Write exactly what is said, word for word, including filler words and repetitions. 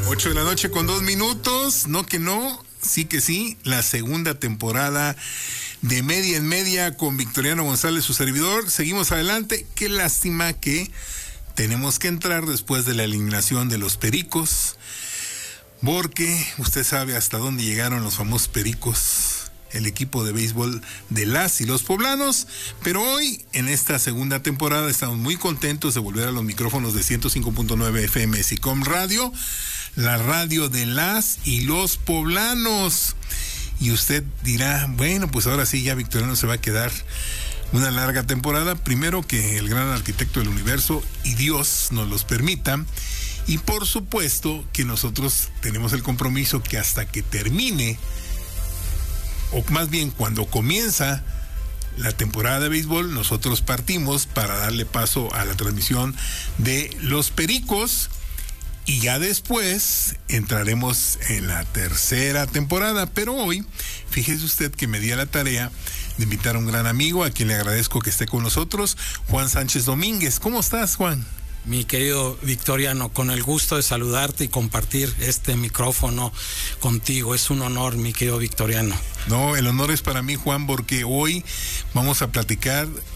ocho de la noche con dos minutos, no que no, sí que sí, la segunda temporada de Media en Media con Victoriano González, su servidor. Seguimos adelante. Qué lástima que tenemos que entrar después de la eliminación de los Pericos, porque usted sabe hasta dónde llegaron los famosos Pericos, el equipo de béisbol de las y los poblanos. Pero hoy, en esta segunda temporada, estamos muy contentos de volver a los micrófonos de ciento cinco punto nueve F M SICOM Radio, la radio de las y los poblanos. Y usted dirá, bueno, pues ahora sí, ya Victoriano se va a quedar una larga temporada. Primero, que el gran arquitecto del universo y Dios nos los permita. Y por supuesto que nosotros tenemos el compromiso que hasta que termine, o más bien cuando comienza la temporada de béisbol, nosotros partimos para darle paso a la transmisión de los Pericos. Y ya después entraremos en la tercera temporada. Pero hoy, fíjese usted que me di a la tarea de invitar a un gran amigo, a quien le agradezco que esté con nosotros, Juan Sánchez Domínguez. ¿Cómo estás, Juan? Mi querido Victoriano, con el gusto de saludarte y compartir este micrófono contigo. Es un honor, mi querido Victoriano. No, el honor es para mí, Juan, porque hoy vamos a platicar